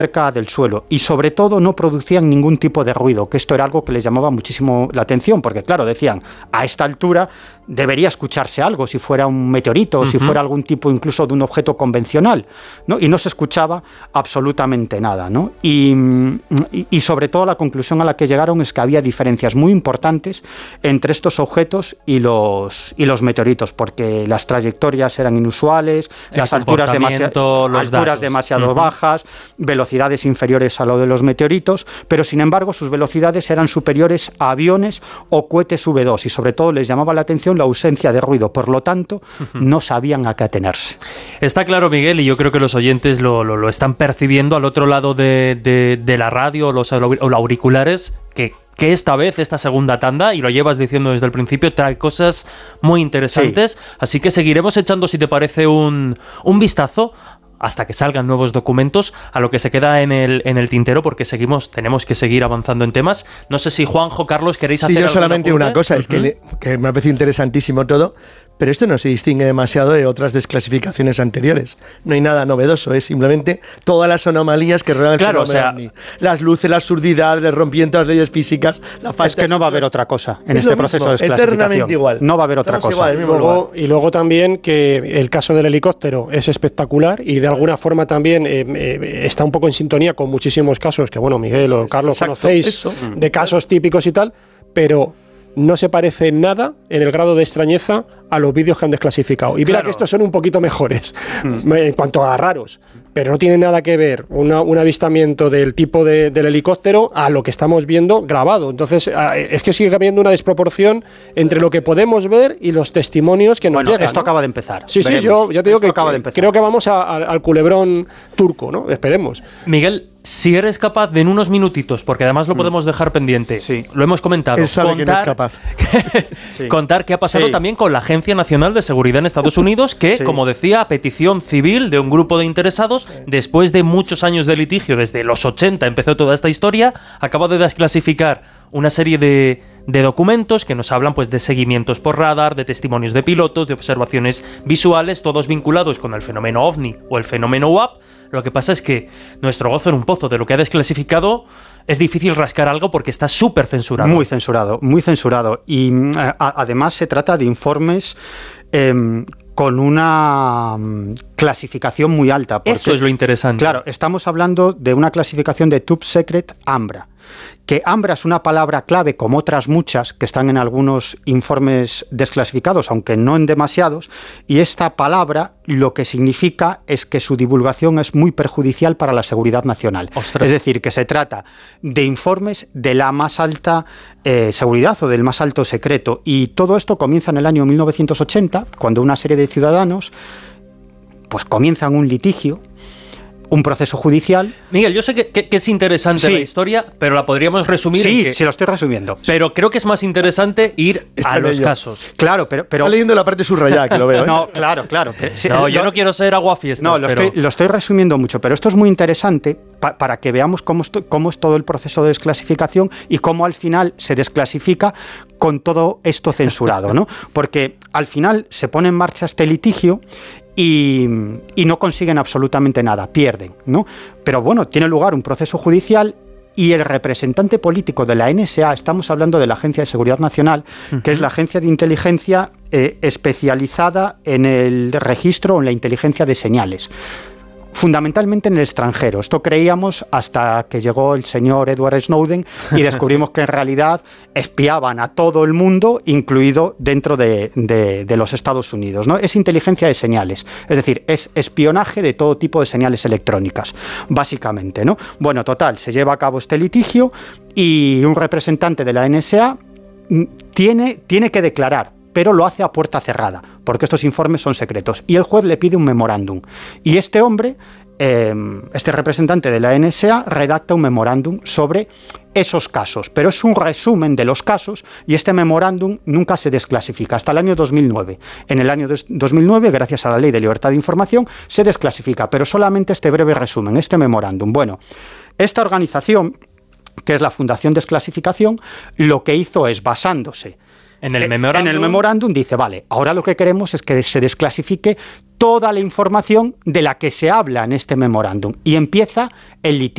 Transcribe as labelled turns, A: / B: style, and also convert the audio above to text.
A: cerca del suelo y sobre todo no producían ningún tipo de ruido, que esto era algo que les llamaba muchísimo la atención, porque claro, decían, a esta altura debería escucharse algo, si fuera un meteorito o si fuera algún tipo incluso de un objeto convencional, ¿no? Y no se escuchaba absolutamente nada, ¿no? Y sobre todo la conclusión a la que llegaron es que había diferencias muy importantes entre estos objetos y los meteoritos, porque las trayectorias eran inusuales, las alturas demasiado bajas, velocidades inferiores a lo de los meteoritos, pero sin embargo sus velocidades eran superiores a aviones o cohetes V2 y sobre todo les llamaba la atención la ausencia de ruido, por lo tanto no sabían a qué atenerse.
B: Está claro, Miguel, y yo creo que los oyentes lo están percibiendo al otro lado de la radio o los auriculares, que esta vez, esta segunda tanda, y lo llevas diciendo desde el principio, trae cosas muy interesantes, así que seguiremos echando, si te parece, un vistazo hasta que salgan nuevos documentos a lo que se queda en el tintero, porque tenemos que seguir avanzando en temas. No sé si Juanjo, Carlos, queréis hacer algo. Sí, yo
C: solamente una cosa, es que me ha parecido interesantísimo todo, pero esto no se distingue demasiado de otras desclasificaciones anteriores. No hay nada novedoso, es simplemente todas las anomalías que rodean el fenómeno ovni. Las luces, la absurdidad, el rompimiento de las leyes físicas, la falta.
A: Es que no va a haber otra cosa en este proceso de desclasificación.
C: Eternamente igual.
A: No va a haber otra cosa.
D: Y luego también que el caso del helicóptero es espectacular y de alguna forma también está un poco en sintonía con muchísimos casos que, bueno, Miguel o Carlos conocéis, de casos típicos y tal, pero no se parece en nada en el grado de extrañeza a los vídeos que han desclasificado. Y mira que estos son un poquito mejores en cuanto a raros, pero no tiene nada que ver un avistamiento del tipo del helicóptero a lo que estamos viendo grabado. Entonces, es que sigue habiendo una desproporción entre lo que podemos ver y los testimonios que nos llegan.
A: Esto acaba de empezar.
D: Sí, yo te digo que creo que vamos al culebrón turco, ¿no? Esperemos.
B: Miguel, si eres capaz de en unos minutitos, porque además lo podemos dejar pendiente, lo hemos comentado,
C: él sabe que no es capaz.
B: Contar qué ha pasado también con la Agencia Nacional de Seguridad en Estados Unidos, que, como decía, a petición civil de un grupo de interesados, después de muchos años de litigio, desde los 80 empezó toda esta historia, acaba de desclasificar una serie de documentos que nos hablan pues de seguimientos por radar, de testimonios de pilotos, de observaciones visuales, todos vinculados con el fenómeno OVNI o el fenómeno UAP. Lo que pasa es que nuestro gozo en un pozo de lo que ha desclasificado es difícil rascar algo porque está súper censurado.
A: Muy censurado. Y además se trata de informes con una clasificación muy alta.
B: Eso es lo interesante.
A: Claro, estamos hablando de una clasificación de Top Secret AMBRA. Que AMBRA es una palabra clave, como otras muchas que están en algunos informes desclasificados, aunque no en demasiados, y esta palabra lo que significa es que su divulgación es muy perjudicial para la seguridad nacional.
B: ¡Ostras!
A: Es decir, que se trata de informes de la más alta seguridad o del más alto secreto, y todo esto comienza en el año 1980, cuando una serie de ciudadanos pues comienzan un litigio, un proceso judicial.
B: Miguel, yo sé que es interesante la historia, pero la podríamos resumir en que...
A: Sí, lo estoy resumiendo.
B: Pero creo que es más interesante ir a los casos.
A: Claro, pero...
C: Está leyendo la parte subrayada, que lo veo, ¿eh?
A: No, claro.
B: Yo no quiero ser aguafiestas.
A: No, lo estoy resumiendo mucho, pero esto es muy interesante para que veamos cómo es todo el proceso de desclasificación y cómo al final se desclasifica con todo esto censurado, ¿no? Porque al final se pone en marcha este litigio y no consiguen absolutamente nada, pierden, ¿no? Pero bueno, tiene lugar un proceso judicial y el representante político de la NSA, estamos hablando de la Agencia de Seguridad Nacional, que es la agencia de inteligencia especializada en el registro o en la inteligencia de señales, fundamentalmente en el extranjero. Esto creíamos hasta que llegó el señor Edward Snowden y descubrimos que en realidad espiaban a todo el mundo, incluido dentro de los Estados Unidos, ¿no? Es inteligencia de señales, es decir, es espionaje de todo tipo de señales electrónicas, básicamente, ¿no? Bueno, total, se lleva a cabo este litigio y un representante de la NSA tiene que declarar, pero lo hace a puerta cerrada, porque estos informes son secretos. Y el juez le pide un memorándum. Y este hombre, este representante de la NSA, redacta un memorándum sobre esos casos. Pero es un resumen de los casos y este memorándum nunca se desclasifica hasta el año 2009. En el año 2009, gracias a la Ley de Libertad de Información, se desclasifica, pero solamente este breve resumen, este memorándum. Bueno, esta organización, que es la Fundación Desclasificación, lo que hizo es, basándose en el memorándum, dice, vale, ahora lo que queremos es que se desclasifique toda la información de la que se habla en este memorándum. Y empieza el litigio.